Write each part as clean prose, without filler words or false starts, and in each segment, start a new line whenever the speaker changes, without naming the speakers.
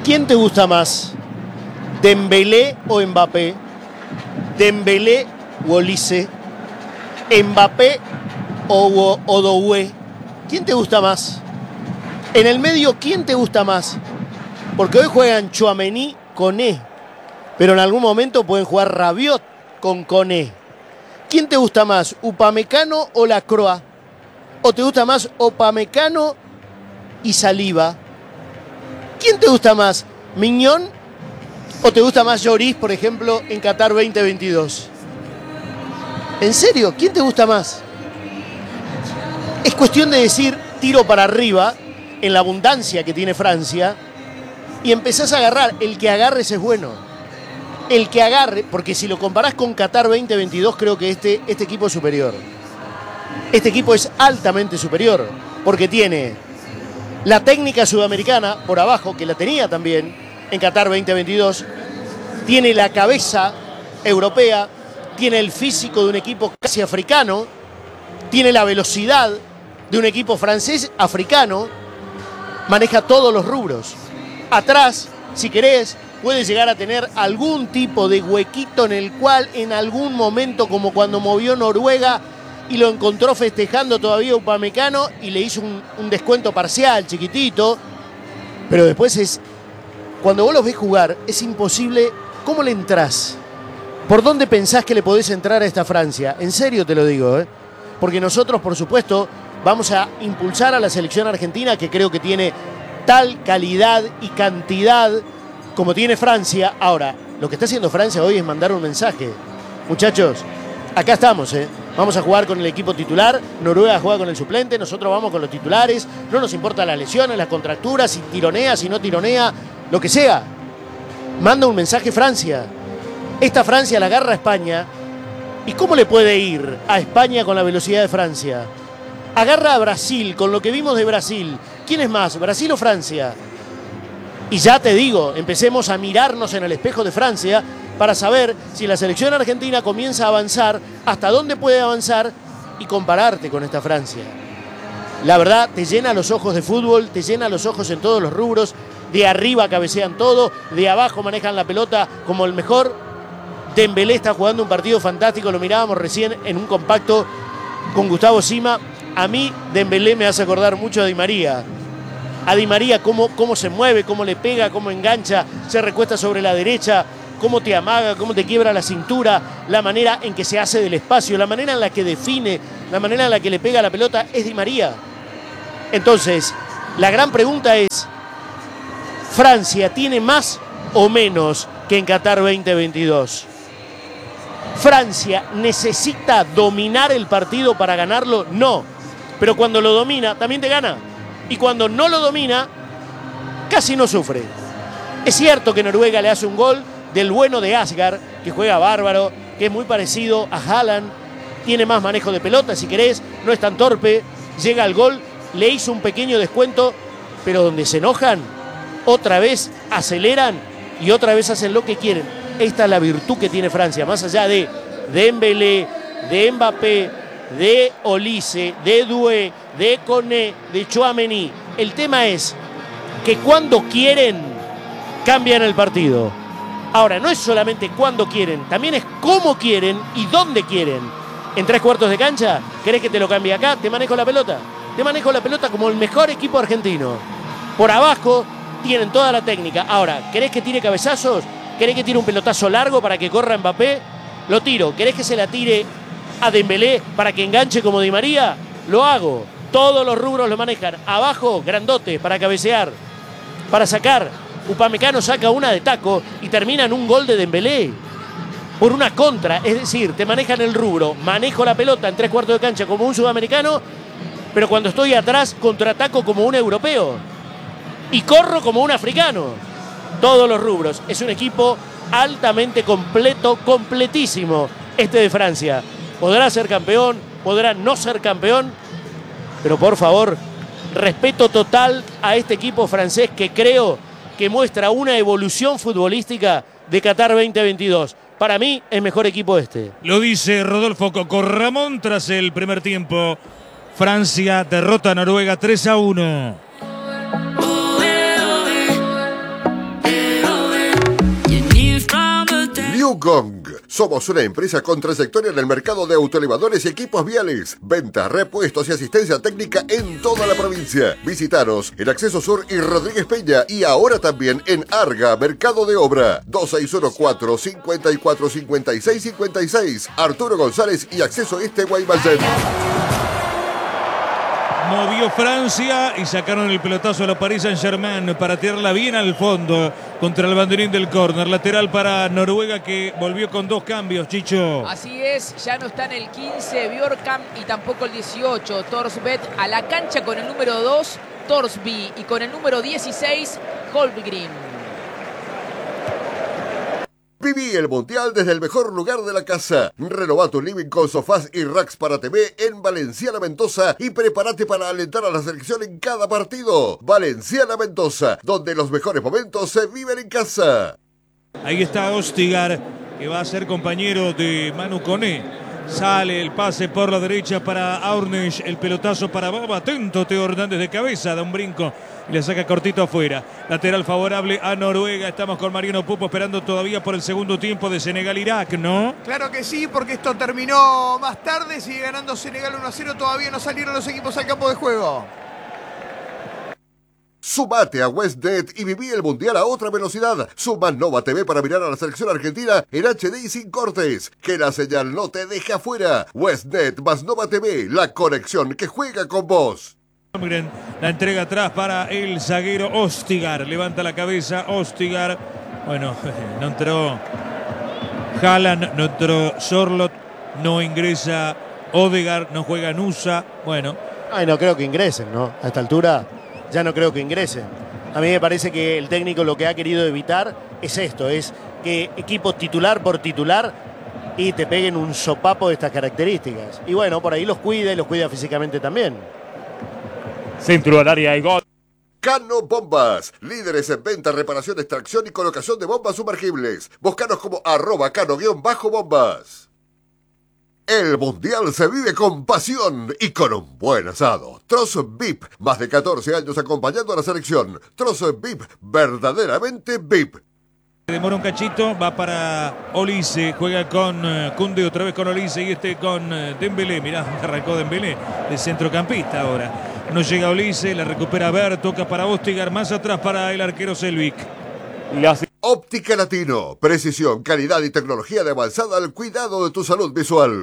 ¿Quién te gusta más? ¿Dembélé o Mbappé? ¿Dembélé o Olise? ¿Mbappé o Doué? ¿Quién te gusta más? En el medio, ¿quién te gusta más? Porque hoy juegan Tchouaméni, Koné, pero en algún momento pueden jugar Rabiot con Koné. ¿Quién te gusta más, Upamecano o Lacroix? ¿O te gusta más Upamecano y Saliba? ¿Quién te gusta más, Mignon o te gusta más Lloris, por ejemplo, en Qatar 2022? ¿En serio? ¿Quién te gusta más? Es cuestión de decir tiro para arriba en la abundancia que tiene Francia y empezás a agarrar. El que agarres es bueno. El que agarre, porque si lo comparás con Qatar 2022, creo que este equipo es superior. Este equipo es altamente superior, porque tiene la técnica sudamericana por abajo, que la tenía también en Qatar 2022, tiene la cabeza europea, tiene el físico de un equipo casi africano, tiene la velocidad de un equipo francés africano, maneja todos los rubros. Atrás, si querés, puede llegar a tener algún tipo de huequito en el cual en algún momento, como cuando movió Noruega y lo encontró festejando todavía Upamecano y le hizo un descuento parcial, chiquitito, pero después cuando vos los ves jugar, es imposible. ¿Cómo le entrás? ¿Por dónde pensás que le podés entrar a esta Francia? En serio te lo digo, ¿eh? Porque nosotros, por supuesto, vamos a impulsar a la selección argentina, que creo que tiene tal calidad y cantidad como tiene Francia. Ahora, lo que está haciendo Francia hoy es mandar un mensaje. Muchachos, acá estamos, ¿eh? Vamos a jugar con el equipo titular, Noruega juega con el suplente, nosotros vamos con los titulares, no nos importa las lesiones, las contracturas, si tironea, si no tironea, lo que sea. Manda un mensaje Francia. Esta Francia la agarra a España. ¿Y cómo le puede ir a España con la velocidad de Francia? Agarra a Brasil, con lo que vimos de Brasil. ¿Quién es más, Brasil o Francia? Y ya te digo, empecemos a mirarnos en el espejo de Francia para saber si la selección argentina comienza a avanzar, hasta dónde puede avanzar y compararte con esta Francia. La verdad, te llena los ojos de fútbol, te llena los ojos en todos los rubros. De arriba cabecean todo, de abajo manejan la pelota como el mejor. Dembélé está jugando un partido fantástico, lo mirábamos recién en un compacto con Gustavo Sima. A mí Dembélé me hace acordar mucho a Di María. A Di María cómo se mueve, cómo le pega, cómo engancha, se recuesta sobre la derecha, cómo te amaga, cómo te quiebra la cintura, la manera en que se hace del espacio, la manera en la que define, la manera en la que le pega la pelota, es Di María. Entonces, la gran pregunta es, ¿Francia tiene más o menos que en Qatar 2022? ¿Francia necesita dominar el partido para ganarlo? No. Pero cuando lo domina, también te gana. Y cuando no lo domina, casi no sufre. Es cierto que Noruega le hace un gol del bueno de Asgard, que juega bárbaro, que es muy parecido a Haaland, tiene más manejo de pelota, si querés, no es tan torpe, llega al gol, le hizo un pequeño descuento, pero donde se enojan, otra vez aceleran y otra vez hacen lo que quieren. Esta es la virtud que tiene Francia, más allá de Dembélé, de Mbappé, de Olise, de Doué, de Koné, de Tchouaméni. El tema es que cuando quieren, cambian el partido. Ahora, no es solamente cuando quieren, también es cómo quieren y dónde quieren. En 3/4 de cancha, ¿querés que te lo cambie acá? Te manejo la pelota. Te manejo la pelota como el mejor equipo argentino. Por abajo tienen toda la técnica. Ahora, ¿querés que tire cabezazos? ¿Querés que tire un pelotazo largo para que corra Mbappé? Lo tiro. ¿Querés que se la tire a Dembélé para que enganche como Di María? Lo hago. Todos los rubros lo manejan. Abajo, grandote para cabecear, para sacar. Upamecano saca una de taco y termina en un gol de Dembélé por una contra. Es decir, te manejan el rubro. Manejo la pelota en 3/4 de cancha como un sudamericano, pero cuando estoy atrás contraataco como un europeo y corro como un africano. Todos los rubros. Es un equipo altamente completo, completísimo este de Francia. Podrá ser campeón, podrá no ser campeón, pero por favor, respeto total a este equipo francés que creo que muestra una evolución futbolística de Qatar 2022. Para mí, es mejor equipo este.
Lo dice Rodolfo Coco Ramón tras el primer tiempo. Francia derrota a Noruega 3-1.
Yugong. Somos una empresa con trayectoria en el mercado de autoelevadores y equipos viales. Ventas, repuestos y asistencia técnica en toda la provincia. Visítanos en Acceso Sur y Rodríguez Peña y ahora también en Arga, Mercado de Obra. 2614-545656. Arturo González y Acceso Este Guaymallén.
Movió Francia y sacaron el pelotazo a la Paris Saint-Germain para tirarla bien al fondo contra el banderín del córner. Lateral para Noruega que volvió con 2 cambios, Chicho.
Así es, ya no están el 15 Bjorkam y tampoco el 18 Thorsbeth a la cancha con el número 2 Thorsby y con el número 16 Holmgren.
Viví el Mundial desde el mejor lugar de la casa. Renová tu living con sofás y racks para TV en Valenciana Mendoza y prepárate para alentar a la selección en cada partido. Valenciana Mendoza, donde los mejores momentos se viven en casa.
Ahí está Ostigar, que va a ser compañero de Manu Koné. Sale el pase por la derecha para Aurnes, el pelotazo para Bob. Atento Teo Hernández de cabeza, da un brinco y le saca cortito afuera. Lateral favorable a Noruega. Estamos con Mariano Pupo esperando todavía por el segundo tiempo de Senegal-Irak, ¿no?
Claro que sí, porque esto terminó más tarde. Sigue ganando Senegal 1-0. Todavía no salieron los equipos al campo de juego.
Sumate a Westnet y viví el Mundial a otra velocidad. Suma Nova TV para mirar a la selección argentina en HD y sin cortes. Que la señal no te deje afuera. Westnet más Nova TV, la conexión que juega con vos.
Miren, la entrega atrás para el zaguero Ostigar. Levanta la cabeza Ostigar. Bueno, no entró Haaland, no entró Sorloth, no ingresa Odegaard, no juega Nusa. Bueno.
Ay, no creo que ingresen, ¿no? A esta altura ya no creo que ingresen. A mí me parece que el técnico lo que ha querido evitar es esto, es que equipo titular por titular y te peguen un sopapo de estas características. Y bueno, por ahí los cuida y los cuida físicamente también.
Centro al área y gol.
Cano Bombas, líderes en venta, reparación, extracción y colocación de bombas sumergibles. Búscanos como @cano_bombas. El Mundial se vive con pasión y con un buen asado. Trozo VIP, más de 14 años acompañando a la selección. Trozo VIP, verdaderamente VIP.
Demora un cachito, va para Olise, juega con Koundé, otra vez con Olise y con Dembélé. Mirá, arrancó Dembélé de centrocampista ahora. No llega Olise, la recupera Ver, toca para Ostigar, más atrás para el arquero Selvik.
Óptica Latino, precisión, calidad y tecnología de avanzada al cuidado de tu salud visual.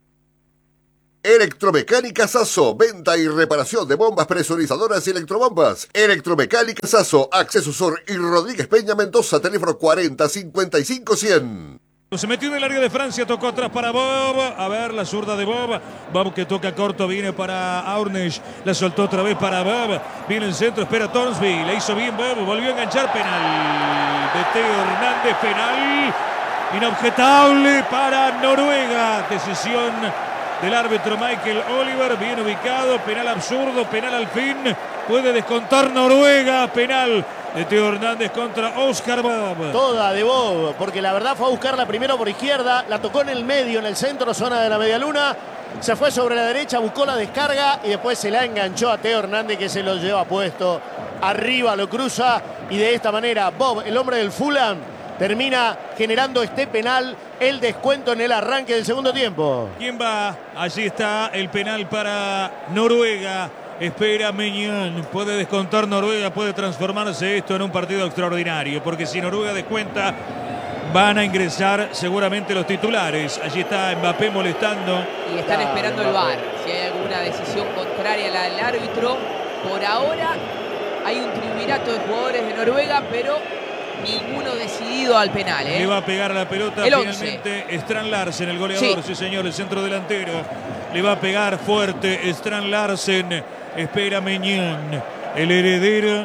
Electromecánica Sasso, venta y reparación de bombas presurizadoras y electrobombas. Electromecánica Sasso, Acceso Sur y Rodríguez Peña Mendoza, teléfono 40 55 100.
Se metió en el área de Francia, tocó atrás para Bob. A ver, la zurda de Bob. Bob que toca corto, viene para Aurnes. La soltó otra vez para Bob. Viene el centro, espera Thorsby. Le hizo bien Bob, volvió a enganchar. Penal de Teo Hernández, penal inobjetable para Noruega. Decisión del árbitro Michael Oliver, bien ubicado. Penal absurdo, penal al fin. Puede descontar Noruega, penal de Teo Hernández contra Oscar Bob.
Toda de Bob, porque la verdad fue a buscarla primero por izquierda, la tocó en el medio, en el centro, zona de la medialuna, se fue sobre la derecha, buscó la descarga y después se la enganchó a Teo Hernández que se lo lleva puesto. Arriba lo cruza y de esta manera Bob, el hombre del Fulham, termina generando este penal, el descuento en el arranque del segundo tiempo.
¿Quién va? Allí está el penal para Noruega. Espera Meñán, puede descontar Noruega, puede transformarse esto en un partido extraordinario, porque si Noruega descuenta, van a ingresar seguramente los titulares. Allí está Mbappé molestando.
Y están esperando el VAR. Si hay alguna decisión contraria a la del árbitro, por ahora hay un triunvirato de jugadores de Noruega, pero ninguno decidido al penal.
Le va a pegar la pelota
el
finalmente Strand Larsen, el goleador, sí señor, el centro delantero. Le va a pegar fuerte Strand Larsen. Espera Meñán, el heredero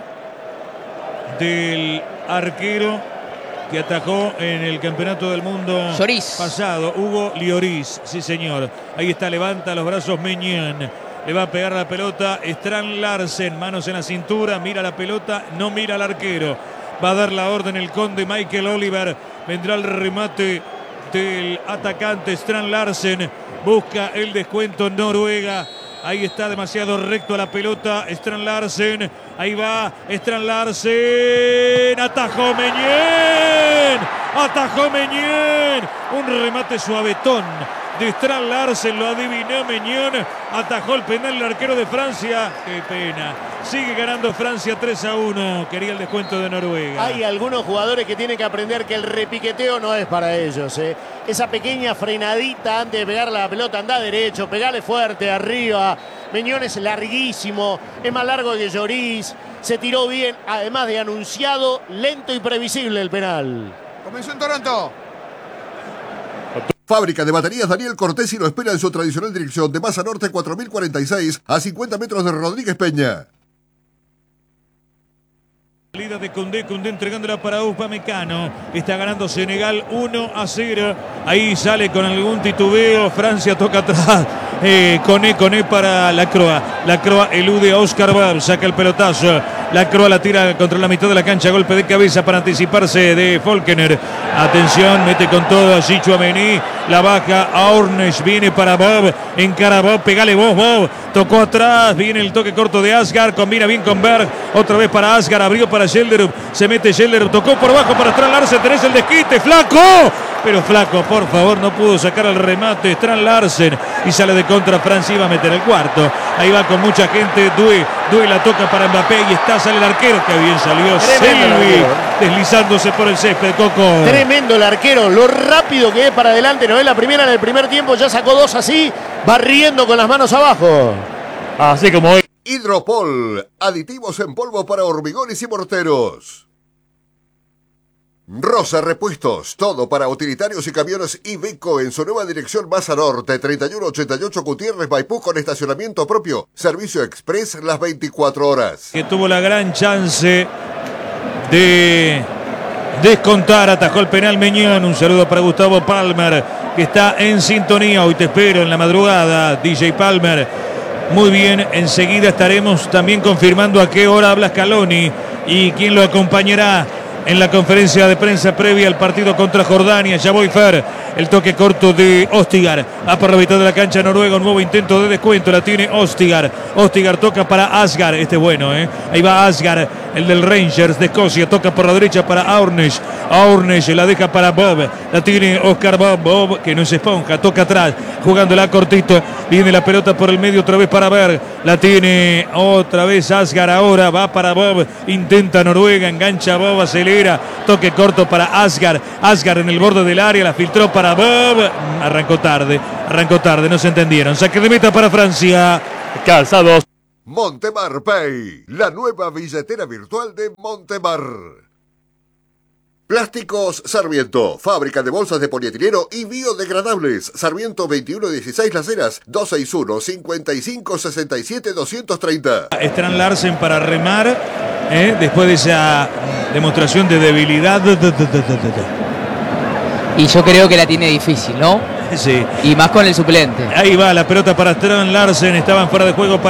del arquero que atajó en el campeonato del mundo
Lloris.
pasado, Hugo Lloris, sí señor. Ahí está, levanta los brazos Meñán. Le va a pegar la pelota Strand Larsen, manos en la cintura, mira la pelota, no mira al arquero. Va a dar la orden el conde Michael Oliver. Vendrá el remate del atacante Strand Larsen. Busca el descuento Noruega. Ahí está demasiado recto a la pelota. Strand Larsen. Ahí va Strand Larsen. Atajó Meñén. Atajó Meñén. Un remate suavetón de Strand Larsen. Lo adivinó Meñén. Atajó el penal el arquero de Francia. Qué pena. Sigue ganando Francia 3-1. Quería el descuento de Noruega.
Hay algunos jugadores que tienen que aprender que el repiqueteo no es para ellos. Esa pequeña frenadita antes de pegar la pelota, anda derecho, pegale fuerte arriba. Meñón es larguísimo, es más largo que Lloris. Se tiró bien, además de anunciado, lento y previsible el penal.
Comenzó en Toronto.
Fábrica de baterías Daniel Cortesi lo espera en su tradicional dirección de Masa Norte 4046 a 50 metros de Rodríguez Peña.
Salida de Koundé entregándola para Upamecano. Está ganando Senegal 1-0. Ahí sale con algún titubeo. Francia toca atrás. Koné para Lacroix. Lacroix elude a Oscar Bab. Saca el pelotazo. Lacroix la tira contra la mitad de la cancha. Golpe de cabeza para anticiparse de Falkener. Atención, mete con todo a Tchouaméni. La baja a Ornesh. Viene para Bob. Encara Bob. Pegale vos, Bob. Tocó atrás. Viene el toque corto de Asgar. Combina bien con Berg. Otra vez para Asgar. Abrió para Gelderup. Se mete Gelderup. Tocó por abajo para Strand Larsen. Tenés el desquite. ¡Flaco! Pero Flaco, por favor, no pudo sacar el remate. Strand Larsen. Y sale de contra. Francia iba a meter el cuarto. Ahí va con mucha gente. Doué la toca para Mbappé. Y está, sale el arquero. Que bien salió. Selvi. Deslizándose por el césped, Coco.
Tremendo el arquero. Lo rápido que es para adelante. No es la primera en el primer tiempo. Ya sacó dos así. Barriendo con las manos abajo.
Así como hoy.
Hidropol, aditivos en polvo para hormigones y morteros. Rosa Repuestos, todo para utilitarios y camiones Iveco en su nueva dirección Masa Norte, 3188 Gutiérrez Maipú con estacionamiento propio. Servicio express las 24 horas.
Que tuvo la gran chance de descontar, atajó el penal Meñón. Un saludo para Gustavo Palmer, que está en sintonía. Hoy te espero en la madrugada, DJ Palmer. Muy bien, enseguida estaremos también confirmando a qué hora habla Scaloni y quién lo acompañará en la conferencia de prensa previa al partido contra Jordania. Ya voy, Fer. El toque corto de Ostigar. Va por la mitad de la cancha Noruega. Un nuevo intento de descuento. La tiene Ostigar. Ostigar toca para Asgar. Este bueno, Ahí va Asgar, el del Rangers de Escocia. Toca por la derecha para Aurnes. Aurnes la deja para Bob. La tiene Oscar Bob. Bob, que no es esponja. Toca atrás. Jugándola cortito. Viene la pelota por el medio otra vez para Berg. La tiene otra vez Asgar. Ahora va para Bob. Intenta Noruega. Engancha Bob. Acelera. Toque corto para Asgar. Asgar en el borde del área. La filtró para Bob. Arrancó tarde. No se entendieron. Saque de meta para Francia.
Calzados.
Montemar Pay, la nueva billetera virtual de Montemar. Plásticos Sarmiento, fábrica de bolsas de polietileno y biodegradables. Sarmiento 2116 Las Heras, 261-5567-230.
Strand Larsen para remar, después de esa demostración de debilidad.
Y yo creo que la tiene difícil, ¿no?
Sí.
Y más con el suplente.
Ahí va la pelota para Strand Larsen, estaban fuera de juego para